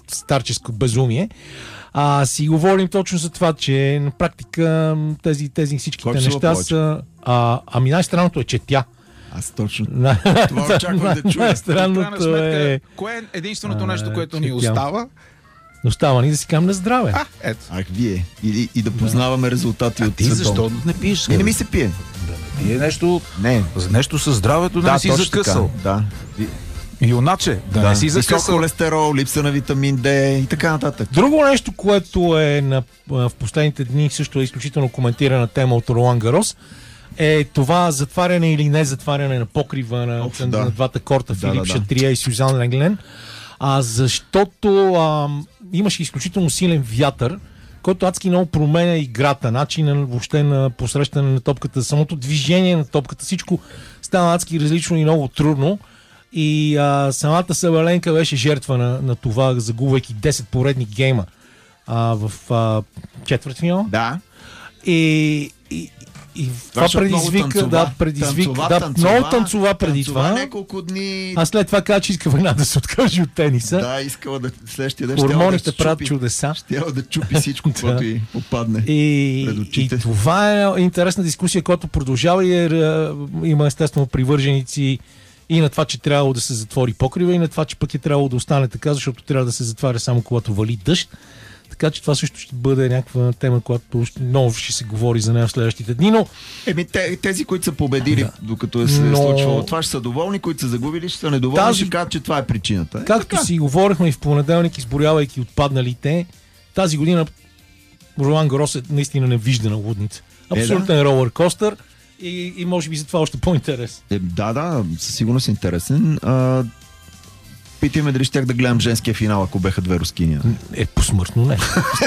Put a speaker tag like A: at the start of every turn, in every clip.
A: старческо безумие. Си говорим точно за това, че на практика тези всичките неща са... най-странното е, че тя...
B: Аз точно това очаквам да чуя.
A: Странното е...
C: Кое е единственото нещо, което ни остава?
A: Остава ни да си кам на здраве.
C: Ето.
B: Вие. И да познаваме резултати от
C: ти защо не пиеш?
B: Не ми се пие.
C: Да не пие нещо...
B: Не.
C: Нещо със здравето да не си закъсал.
B: Да.
C: Юначе, да не си закъсал.
B: Висок холестерол, липса на витамин D и така нататък.
A: Друго нещо, което е в последните дни също е изключително коментирана тема от Ролан Гарос, е това затваряне или не затваряне на покрива на двата корта Филип Шатрие и Сюзан Ленглен. Защото имаше изключително силен вятър, който адски много променя играта, начина въобще на посрещане на топката, самото движение на топката, всичко стана адски различно и много трудно. И самата Сабаленка беше жертва на това, загубвайки 10 поредни гейма в четвъртфинал.
B: Да.
A: И това предизвика много танцова преди това.
B: Няколко дни.
A: А след това каза, че иска война да се откаже от тениса.
B: Да, искала да следващия ден.
A: Хормоните правят чудеса.
B: Щяла да чупи всичко, което й попадне пред очите.
A: И това е интересна дискусия, която продължава и има естествено привърженици и на това, че трябвало да се затвори покрива, и на това, че пък е трябвало да остане така, защото трябва да се затваря само когато вали дъжд. Така че това също ще бъде някаква тема, която много ще се говори за нея в следващите дни, но...
B: Тези, които са победили, докато се е случвало, това ще са доволни, които са загубили, ще са недоволни, ще кажат, че това е причината.
A: Както си говорихме и в понеделник, изборявайки отпадналите, тази година Ролан Гарос е наистина невиждана лудница. Абсолютен ролър костър и може би за това още по-интерес.
B: Да, със сигурност е интересен. Питай ме дали щях да гледам женския финал, ако беха две рускиня.
A: Посмъртно не.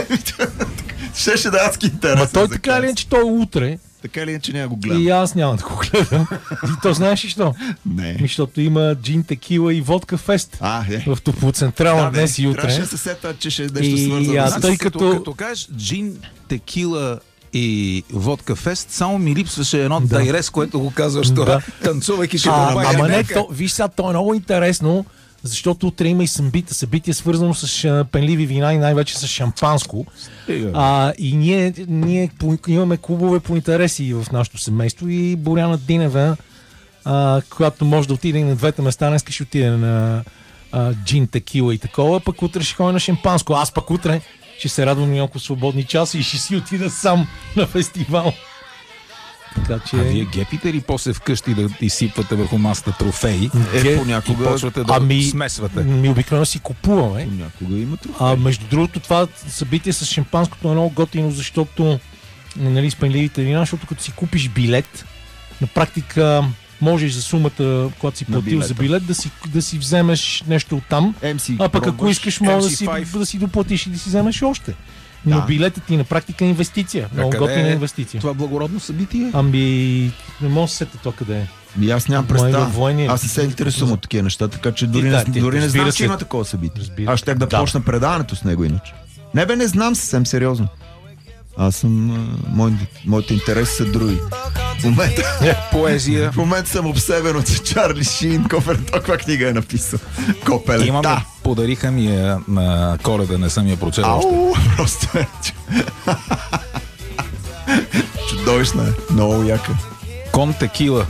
B: Щеше да адски интересен.
A: Ма той така или иначе, той е утре.
B: Така или иначе няма го гледам.
A: И аз няма да го гледам. И то знаеш ли що?
B: Не.
A: Защото има джин, текила и водка фест. В Топлоцентрална днес и утре.
B: Трябваше се сета, че ще е нещо свързано.
A: Тъй
C: като кажеш джин, текила и водка фест, само ми липсваше едно дайрес, което го казваш това, танцувайки като
A: ама не, виж сега, то е много интересно, защото утре има и събитие свързано с пенливи вина и най-вече с шампанско. И ние имаме клубове по интереси в нашото семейство и Боряна Динева, която може да отиде и на двете места, днес ще отиде на джин, текила и такова, пък утре ще ходи на шампанско. Аз пък утре ще се радвам няколко свободни часа и ще си отида сам на фестивал. Така, че...
C: вие гепите ли после вкъщи да изсипвате върху масата трофеи?
B: Понякога
C: и почвате да смесвате.
A: Обикновено си купуваме.
B: Понякога има трофеи.
A: Между другото, това събитие с шампанското е много готино, защото с пенливите вина, защото като си купиш билет, на практика можеш за сумата, когато си платил за билет, да си вземеш нещо оттам, а пък ако искаш, може да си доплатиш и да си вземеш още. Но билетът ти на практика е инвестиция. Много готина инвестиция.
C: Това благородно събитие?
A: Не мога да се сета то къде е.
B: Аз нямам представа. Аз се интересувам от такива неща, така че дори не знам, че има такова събитие. Аз щях да почна предаването с него иначе. Не знам съвсем сериозно. Аз съм... Моите интереси са други. В момента...
C: Поезия.
B: В момента съм обсебен от Чарли Шин. Каква книга е написал? Копелета.
C: Подариха ми я на Коледа, не съм я прочел още.
B: Просто е. Чудовищна е. Много яка.
C: Кон текила.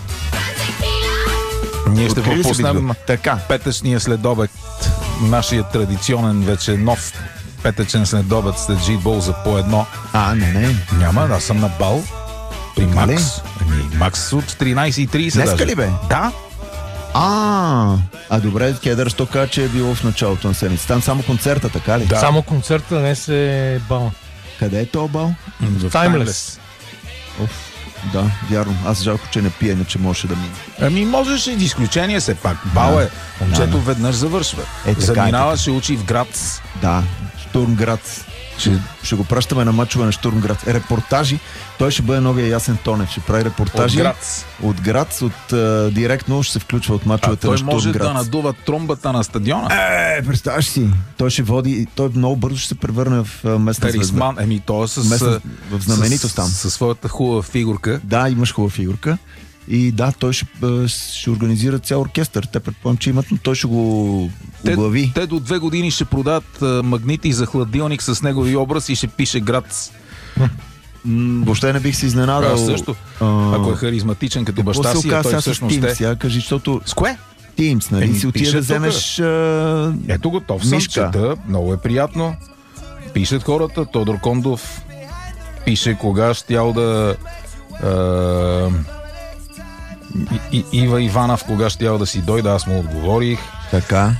C: Ние ще пропуснем петъчния следобед. Нашия традиционен вече нов петъчен следобед след G-Ball за по едно.
B: Не.
C: Няма, аз съм на бал при Макс. Макс от 13:30.
B: Днеска ли бе?
C: Да.
B: Добре, Кедър, що каза, че е било в началото на седмица. Там само концерта, така ли?
A: Да. Само концерта, днес е бал.
B: Къде е то бал?
A: В Timeless.
B: Да, вярно. Аз жалко, че не пия, иначе можеше да мине.
C: Можеш и изключение все пак. Бал е. Момчето веднъж завършва. Заминава, ще учи в град.
B: Да, Штурмград. Ще го пращаме на мачове на Штурмград. Репортажи. Той ще бъде новия Ясен Тонев. Ще прави репортажи. От град. Директно ще се включва от мачовете на Штурмград.
C: Той може да надува тромбата на стадиона.
B: Представяш си. Той ще води. Той много бързо ще се превърне в местна звезда.
C: Той е
B: в знаменитост там.
C: Със своята хубава фигурка.
B: Да, имаш хубава фигурка. И да, той ще организира цял оркестър. Те предполагам, че имат, но той ще го оглави.
C: Те до 2 години ще продадат магнити за хладилник с негови образ и ще пише град.
B: Въобще не бих се изненадал.
C: Също. Ако е харизматичен като баща си, той всъщност е.
B: Сега кажи, защото...
C: С кое?
B: Teams, нали? Си отида да вземеш
C: Ето готов съм, чета. Много е приятно. Пишат хората. Тодор Кондов пише кога щял да... Ива Иванов кога щял да си дойде, аз му отговорих.
B: Така.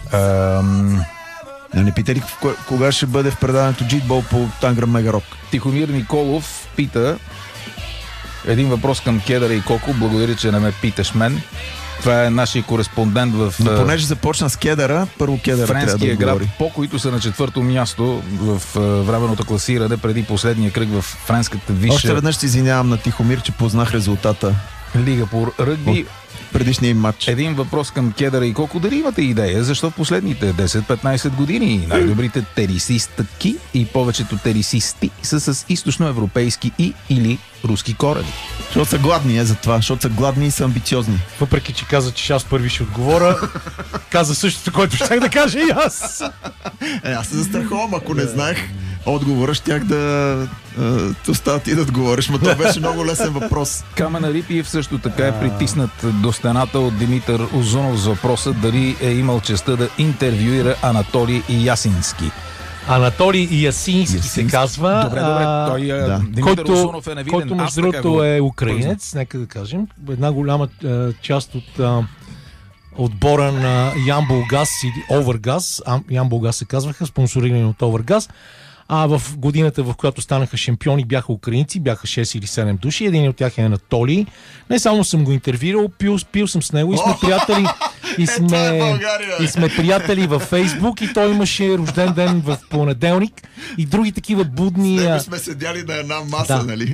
B: Не пита ли кога ще бъде в предаването Джитбол по Танграм Мегарок?
C: Тихомир Николов пита един въпрос към Кедъра и Коко. Благодаря, че не ме питаш мен. Това е нашия кореспондент в...
B: Но понеже започна с Кедъра, първо Кедъра трябва да
C: град, по които са на 4-то място в временното класиране преди последния кръг в френската висша...
B: Още веднъж се извинявам на Тихомир, че познах резултата.
C: Лига по ръгби.
B: Предишния матч.
C: Един въпрос към Кедъра и Коко. Дали имате идея защо в последните 10-15 години най-добрите тенисистки и повечето тенисисти са с източноевропейски и или руски корени?
B: Защото са гладни, за това. Защото са гладни и са амбициозни.
A: Въпреки, че каза, че аз първи ще отговоря, каза същото, което щях да кажа и аз.
B: Аз се застраховам, ако не знаех отговора, щях да остава ти да отговориш, но това беше много лесен въпрос.
C: Камен Рипиев също така е притиснат до стената от Димитър Озунов с въпроса дали е имал честта да интервюира Анатолий Ясински.
A: Анатолий Ясински се казва.
C: Добре. Димитър Озунов е невиден.
A: Който между другото е украинец, нека да кажем. Една голяма част от отбора на Ямболгаз или Овергаз, Ямболгаз се казваха, спонсорирани от Овергаз. А в годината, в която станаха шампиони, бяха украинци, бяха 6 или 7 души. Един от тях е Анатолий. Не само съм го интервюирал, пил съм с него и сме приятели. И сме приятели във Фейсбук и той имаше рожден ден в понеделник и други такива будни...
B: С него сме седяли на една маса, нали?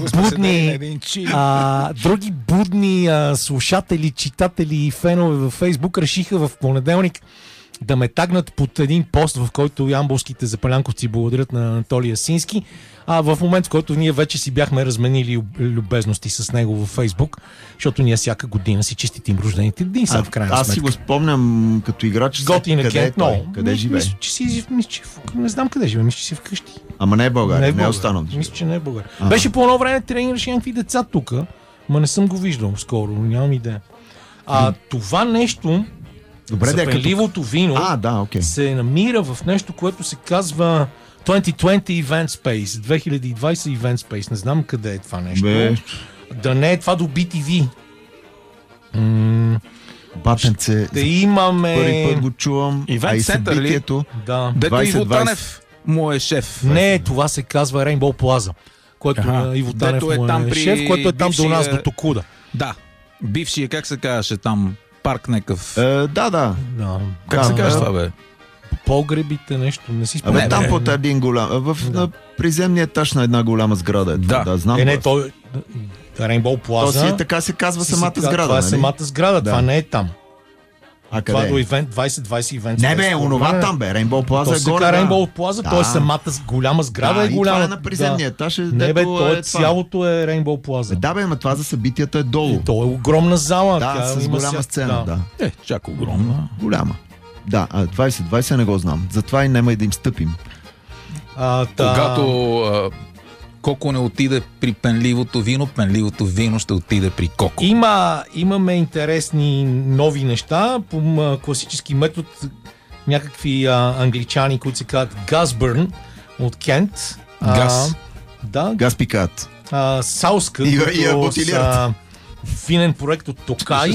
A: Други будни слушатели, читатели и фенове във Фейсбук решиха в понеделник да ме тагнат под един пост, в който ямболските запалянковци благодарят на Анатолий Ясински, а в момент, в който ние вече си бяхме разменили любезности с него във Фейсбук, защото ние всяка година си честитим рождените дни в крайна сметка.
B: Аз си го спомням като играч. Къде живее?
A: Не знам къде живее, мисля, че си вкъщи.
B: Ама не е България, не е останал.
A: Мисля, че не е България. Беше по едно време тренираше някакви деца тук, ма не съм го виждал скоро, нямам идея. Това нещо...
B: Добре,
A: пенливото вино се намира в нещо, което се казва 2020 Event Space, 2020 Event Space. Не знам къде е това нещо. Да не е това до BTV.
B: Батенце.
A: Да имаме...
B: Първи път го чувам.
C: Event Center ли?
A: Да.
C: Дето Иво Танев му е шеф.
A: Не, това се казва Rainbow Plaza, което Иво Танев му е шеф, което е там до нас, до Токуда.
C: Да. Бившия, как се казваше там? Парк некъв.
B: Да.
C: Как се казва това, бе?
A: Погребите, нещо, не си спомням.
B: Там под един голям, на приземния етаж на една голяма сграда. Знам.
A: Той Rainbow Plaza.
B: Така се казва самата сграда.
A: Това е самата сграда, това не е там.
B: А къде?
A: Това до 2020 Event.
B: Не бе, онова там бе, Rainbow Plaza е горе.
A: Rainbow Plaza, то е самата голяма сграда, е голяма.
B: Това е на приземния етаж.
A: Не бе, цялото е Rainbow Plaza.
B: Да бе, ама това за събитията е долу.
A: То е огромна зала.
B: Да, с голяма сцена, да.
C: Чак огромна.
B: Голяма. Да, 2020 не го знам. Затова и няма и да им стъпим.
C: Когато Коко не отиде при пенливото вино ще отиде при Коко.
A: Имаме интересни нови неща по класически метод. Някакви англичани, които се казват Газбърн от Кент.
B: Газ пикат.
A: Сауска, които са финен проект от Токай.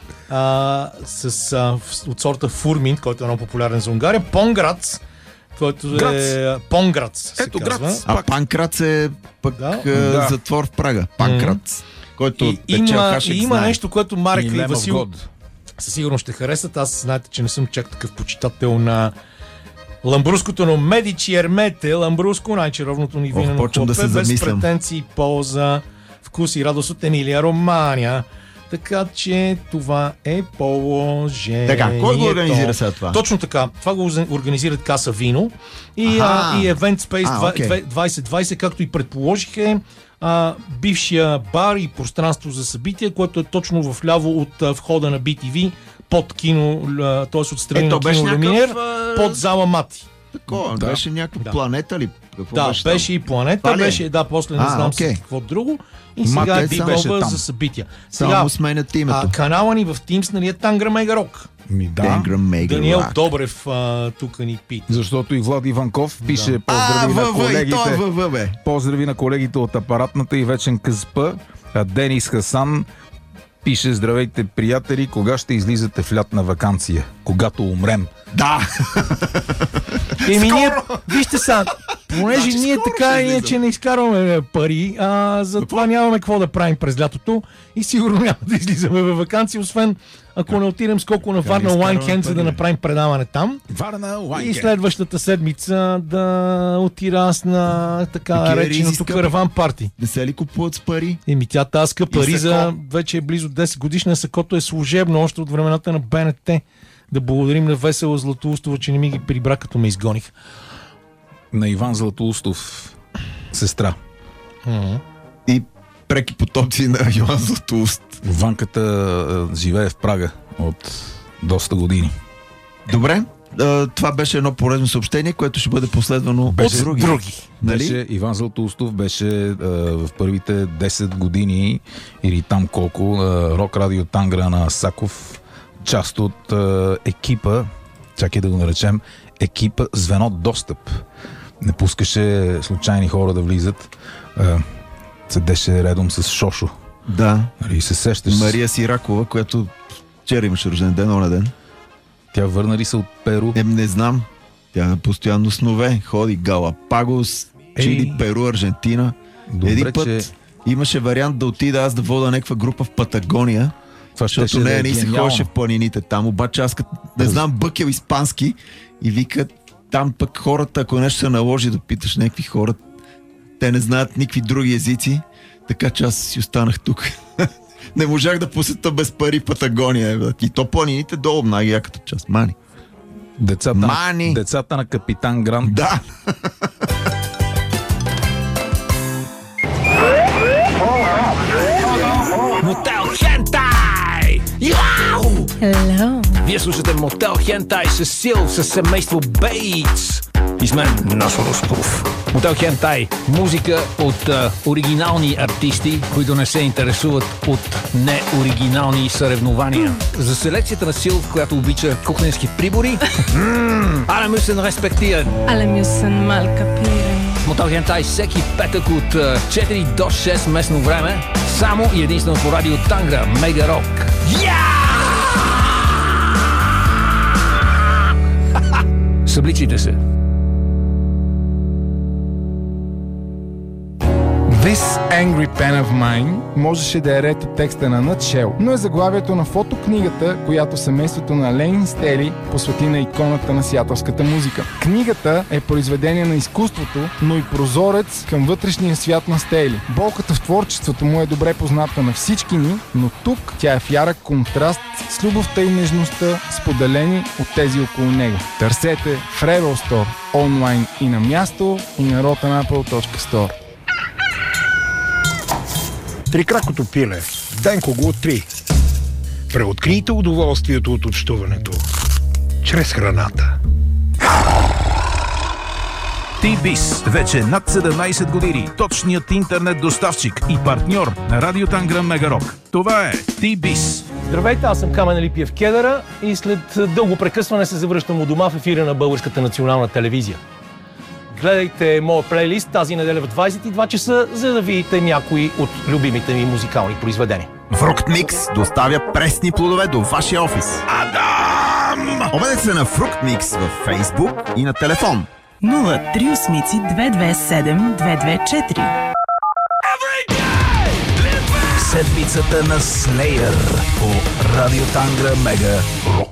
A: От сорта Фурмин, който е много популярен за Унгария. Понграц, който е Понграц.
B: Ето Грац. А Панкрац е пък затвор в Прага. Панкрац. Който
A: има нещо, което Марек и Васил със сигурност ще харесат. Аз знаете, че не съм чак такъв почитател на ламбруското, но Медичи Ермете, ламбруско, най-чаровното ни винено хлопе, без претенции, полза, вкус и радост от Емилия Романя. Така че това е положението.
B: Така, кой го организира след това?
A: Точно така. Това го организират Каса Вино и Event Space 2020, както и предположиха, бившия бар и пространство за събития, което е точно вляво от входа на BTV, под кино, т.е. отстрани на кино Люминер, под зала Мати.
B: Такова, беше някаква планета ли?
A: Беше и планета, беше, после не знам какво друго. И сега е Бибова за събития.
B: Сега сменят името.
A: Канала ни в Teams, нали е Тангра Мега Рок. Даниел Добрев тук ни пита.
C: Защото и Влад Иванков пише поздрави на колегите. Поздрави на колегите от апаратната и вечен КСП. Денис Хасан пише: здравейте, приятели, кога ще излизате в лятна ваканция? Когато умрем.
B: Да!
A: Ние, вижте са, понеже ние така иначе не изкарваме пари, затова нямаме какво да правим през лятото и сигурно няма да излизаме във ваканция, освен ако не отидем скоко на Варна Уайнхенд, за да направим предаване там. И следващата седмица да отида аз на така нареченото караван парти.
B: Не се ли купуват с пари?
A: Тя таска пари за вече е близо 10 годишна, сакото е служебно още от времената на БНТ. Да благодарим на Весела Златоустова, че не ми ги прибра, като ме изгоних.
C: На Иван Златоустов, сестра.
B: И преки потомци на Иван Златоуст.
C: Ванката живее в Прага от доста години.
B: Добре, това беше едно полезно съобщение, което ще бъде последвано от други.
C: Нали? Иван Златоустов беше в първите 10 години или там колко Рок Радио Тангра на Саков, част от екипа, чакай да го наречем, екипа Звено Достъп. Не пускаше случайни хора да влизат. Седеше редом с Шошо.
B: Да.
C: И се сещаш.
B: Мария Сиракова, която вчера имаше рожден ден, оня ден.
C: Тя върна ли се от Перу?
B: Не знам. Тя постоянно снове. Ходи Галапагос, Чили, Перу, Аржентина.
C: Добре,
B: един път имаше вариант да отида аз да вода някаква група в Патагония, защото не се ходеше в планините там. Обаче аз не знам бъкел испански и вика там пък хората, ако нещо се наложи да питаш някакви хора, те не знаят никакви други езици, така че аз си останах тук. Не можах да посета без пари Патагония. И то планините долу, най-яката част. Мани.
C: Децата на Капитан Грант.
B: Да.
D: Мотел Хентай! Яу!
E: Hello!
D: Вие слушате Мотел Хентай с Сил, с семейство Бейтс. И с мен Насо Русков. Мотел Хентай. Музика от оригинални артисти, които не се интересуват от неоригинални съревнования. За селекцията на Сил, която обича кухненски прибори. Alle müssen respektieren.
E: Alle müssen mal kapieren.
D: Мотел Хентай всеки петък от 4 до 6 местно време. Само и единствено по радио Тангра Мега Рок. Събличите се.
F: This Angry Pen of Mine можеше да е ред от текста на Nutshell, но е заглавието на фотокнигата, която семейството на Ленин Стели посвети на иконата на сиатълската музика. Книгата е произведение на изкуството, но и прозорец към вътрешния свят на Стели. Болката в творчеството му е добре позната на всички ни, но тук тя е в ярък контраст с любовта и нежността, споделени от тези около него. Търсете в Rebel Store, онлайн и на място, и на rotanapple.store.
G: Трикракото пиле. Денко го откри. Преоткрийте удоволствието от общуването чрез храната.
H: T-Biz. Вече над 17 години. Точният интернет доставчик и партньор на Радио Тангра Мега Рок. Това е T-Biz.
A: Здравейте, аз съм Камен Липиев Кедъра и след дълго прекъсване се завръщам у дома в ефира на Българската национална телевизия. Гледайте моя плейлист тази неделя в 22 часа, за да видите някои от любимите ми музикални произведения.
I: Фруктмикс доставя пресни плодове до вашия офис. Адам! Обадете се на Фруктмикс във Фейсбук и на телефон
J: 038-227-224.
H: Седмицата на Слеер по Радио Тангра Мега Рок.